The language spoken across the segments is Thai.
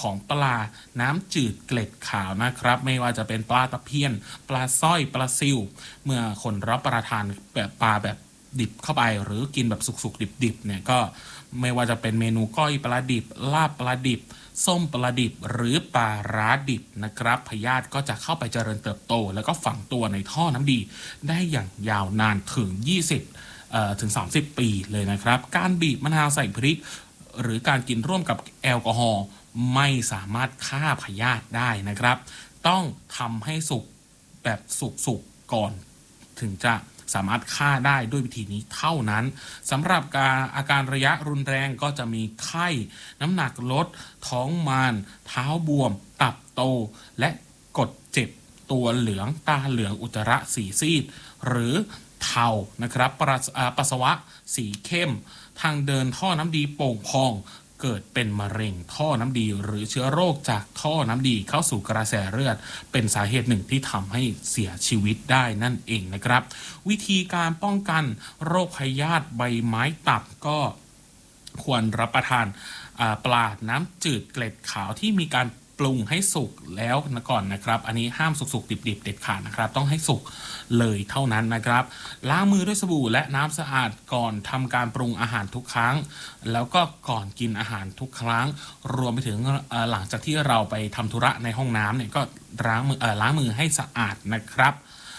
ของปลาน้ำจืดเกล็ดขาวนะครับไม่ว่าจะเป็นปลาตะเพียนปลาสร้อยปลาซิวเมื่อคนรับประทานแบบปลาแบบดิบเข้าไปหรือกินแบบสุกๆดิบๆเนี่ยก็ไม่ว่าจะเป็นเมนูก้อยปลาดิบลาบปลาดิบส้มปลาดิบหรือปลาร้าดิบนะครับพยาธิก็จะเข้าไปเจริญเติบโตแล้วก็ฝังตัวในท่อน้ำดีได้อย่างยาวนานถึงถึง 30 ปีเลยนะครับการบีบมะนาวใส่พริกหรือการกินร่วมกับแอลกอฮอล์ไม่สามารถฆ่าพยาธิได้นะครับต้องทำให้สุกแบบสุกก่อนถึงจะสามารถฆ่าได้ด้วยวิธีนี้เท่านั้นสำหรับอาการระยะรุนแรงก็จะมีไข้น้ำหนักลดท้องมานเท้าบวมตับโตและกดเจ็บตัวเหลืองตาเหลืองอุจจาระสีซีดหรือเทานะครับปัสสาวะสีเข้มทางเดินท่อน้ำดีโป่งพองเกิดเป็นมะเร็งท่อน้ำดีหรือเชื้อโรคจากท่อน้ำดีเข้าสู่กระแสเลือดเป็นสาเหตุหนึ่งที่ทำให้เสียชีวิตได้นั่นเองนะครับวิธีการป้องกันโรคพยาธิใบไม้ตับก็ควรรับประทานปลาน้ำจืดเกล็ดขาวที่มีการปรุงให้สุกแล้วก่อนนะครับอันนี้ห้ามสุกดิบเด็ดขาดนะครับต้องให้สุกเลยเท่านั้นนะครับล้างมือด้วยสบู่และน้ำสะอาดก่อนทำการปรุงอาหารทุกครั้งแล้วก็ก่อนกินอาหารทุกครั้งรวมไปถึงหลังจากที่เราไปทำธุระในห้องน้ำเนี่ยก็ล้างมือให้สะอาดนะครับ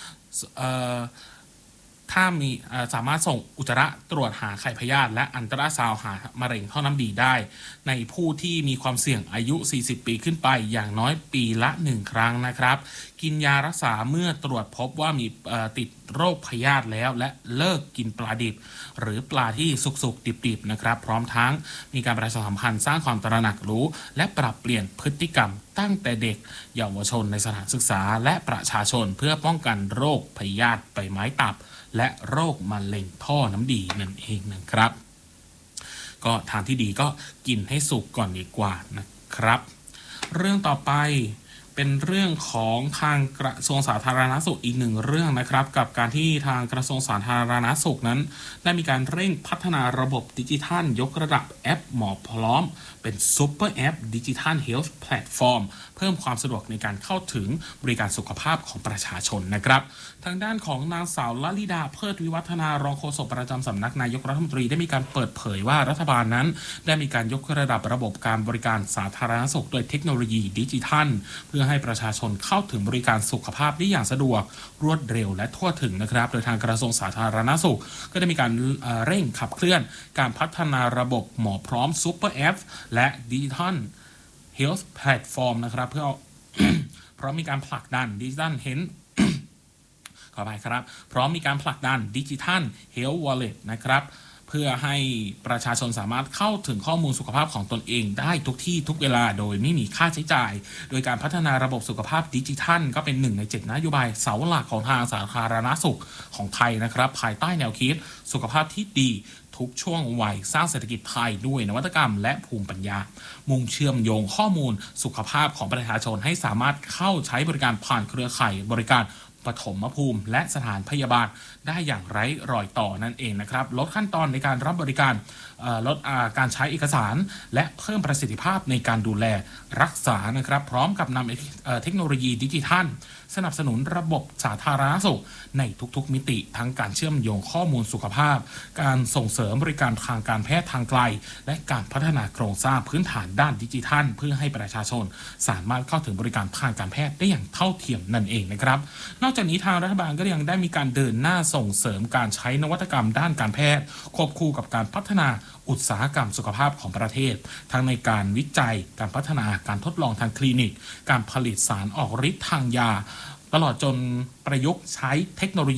ถ้ามีสามารถส่งอุจจาระตรวจหาไข่พยาธิและอันตราซาวด์หามะเร็งท่อน้ำดีได้ในผู้ที่มีความเสี่ยงอายุ40 ปีขึ้นไปอย่างน้อยปีละ1 ครั้งนะครับกินยารักษาเมื่อตรวจพบว่ามีติดโรคพยาธิแล้วและเลิกกินปลาดิบหรือปลาที่สุกดิบๆนะครับพร้อมทั้งมีการประชาสัมพันธ์สร้างความตระหนักรู้และปรับเปลี่ยนพฤติกรรมตั้งแต่เด็กเยาวชนในสถานศึกษาและประชาชนเพื่อป้องกันโรคพยาธิใบไม้ตับและโรคมะเร็งท่อน้ำดีนั่นเองนะครับก็ทางที่ดีก็กินให้สุกก่อนดีกว่านะครับเรื่องต่อไปเป็นเรื่องของทางกระทรวงสาธารณสุขอีกหนึ่งเรื่องนะครับกับการที่ทางกระทรวงสาธารณสุขนั้นได้มีการเร่งพัฒนาระบบดิจิทัลยกระดับแอปหมอพร้อมเป็นซูเปอร์แอปดิจิทัลเฮลท์แพลตฟอร์มเพิ่มความสะดวกในการเข้าถึงบริการสุขภาพของประชาชนนะครับทางด้านของนางสาวลลิดาเพิดวิวัฒนารองโฆษกประจำสำนักนายกรัฐมนตรีได้มีการเปิดเผยว่ารัฐบาลนั้นได้มีการยกระดับระบบการบริการสาธารณสุขโดยเทคโนโลยีดิจิทัลเพื่อให้ประชาชนเข้าถึงบริการสุขภาพได้อย่างสะดวกรวดเร็วและทั่วถึงนะครับโดยทางกระทรวงสาธารณสุขก็ได้มีการเร่งขับเคลื่อนการพัฒนาระบบหมอพร้อมซูเปอร์แอปและดิจิทัลเฮลท์แพลตฟอร์มนะครับเพื่อ เพราะมีการผลักดันดิจิทัลเฮลท์ขออภัยครับพร้อมมีการผลักดันดิจิทัลเฮลท์วอลเล็ตนะครับเพื่อให้ประชาชนสามารถเข้าถึงข้อมูลสุขภาพของตนเองได้ทุกที่ทุกเวลาโดยไม่มีค่าใช้จ่ายโดยการพัฒนาระบบสุขภาพดิจิทัลก็เป็น1 ใน 7นโยบายเสาหลักของทางสาธารณสุขของไทยนะครับภายใต้แนวคิดสุขภาพที่ดีทุกช่วงวัยสร้างเศรษฐกิจไทยด้วยนวัตกรรมและภูมิปัญญามุ่งเชื่อมโยงข้อมูลสุขภาพของประชาชนให้สามารถเข้าใช้บริการผ่านเครือข่ายบริการปฐมภูมิและสถานพยาบาลได้อย่างไร้รอยต่อนั่นเองนะครับลดขั้นตอนในการรับบริการลดการใช้เอกสารและเพิ่มประสิทธิภาพในการดูแลรักษานะครับพร้อมกับนำเทคโนโลยีดิจิทัลสนับสนุนระบบสาธารณสุขในทุกๆมิติทั้งการเชื่อมโยงข้อมูลสุขภาพการส่งเสริมบริการทางการแพทย์ทางไกลและการพัฒนาโครงสร้างพื้นฐานด้านดิจิทัลเพื่อให้ประชาชนสามารถเข้าถึงบริการทางการแพทย์ได้อย่างเท่าเทียมนั่นเองนะครับนอกจากนี้ทางรัฐบาลก็ยังได้มีการเดินหน้าส่งเสริมการใช้นวัตกรรมด้านการแพทย์ควบคู่กับการพัฒนาอุตสาหกรรมสุขภาพของประเทศทั้งในการวิจัยการพัฒนาการทดลองทางคลินิกการผลิตสารออกฤทธิ์ทางยาตลอดจนประยุกต์ใช้เทคโนโลยี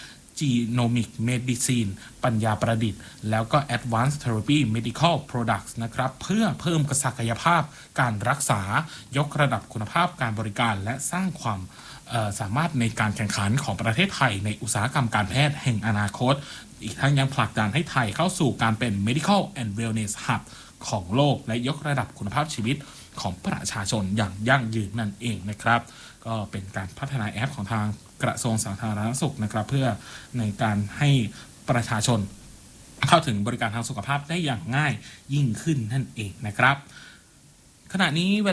Genomic Medicine ปัญญาประดิษฐ์แล้วก็ Advanced Therapy Medical Products นะครับเพื่อเพิ่มศักยภาพการรักษายกระดับคุณภาพการบริการและสร้างความสามารถในการแข่งขันของประเทศไทยในอุตสาหกรรมการแพทย์แห่งอนาคตอีกทั้งยังผลักดันให้ไทยเข้าสู่การเป็น Medical and Wellness Hub ของโลกและยกระดับคุณภาพชีวิตของประชาชนอย่างยั่งยืนนั่นเองนะครับก็เป็นการพัฒนาแอปของทางกระทรวงสาธารณสุขนะครับเพื่อในการให้ประชาชนเข้าถึงบริการทางสุขภาพได้อย่างง่ายยิ่งขึ้นนั่นเองนะครับขณะนี้